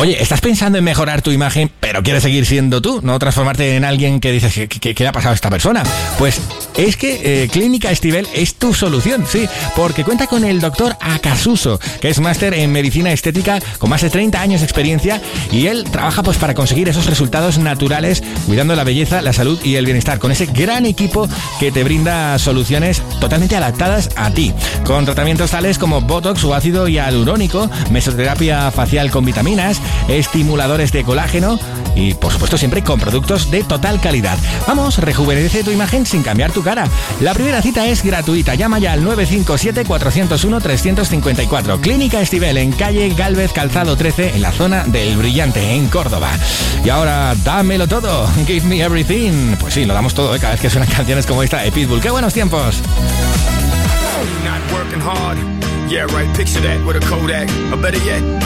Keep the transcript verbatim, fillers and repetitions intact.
Oye, ¿estás pensando en mejorar tu imagen, pero quieres seguir siendo tú? ¿No transformarte en alguien que dices, ¿qué, qué, qué le ha pasado a esta persona? Pues es que eh, Clínica Estíbel es tu solución, sí, porque cuenta con el doctor Akasuso, que es máster en medicina estética con más de treinta años de experiencia, y él trabaja pues para conseguir esos resultados naturales, cuidando la belleza, la salud y el bienestar, con ese gran equipo que te brinda soluciones totalmente adaptadas a ti, con tratamientos tales como Botox o ácido hialurónico, mesoterapia facial con vitaminas, estimuladores de colágeno y, por supuesto, siempre con productos de total calidad. Vamos, rejuvenece tu imagen sin cambiar tu cara. La primera cita es gratuita. Llama ya al nueve cinco siete, cuatro cero uno, tres cinco cuatro. Clínica Estíbel, en calle Gálvez Calzado trece, en la zona del Brillante, en Córdoba. Y ahora, dámelo todo. Give me everything. Pues sí, lo damos todo, ¿eh? Cada vez que suenan canciones como esta de Pitbull. ¡Qué buenos tiempos! Not working hard. Yeah, right. Picture that with a Kodak. Or better yet,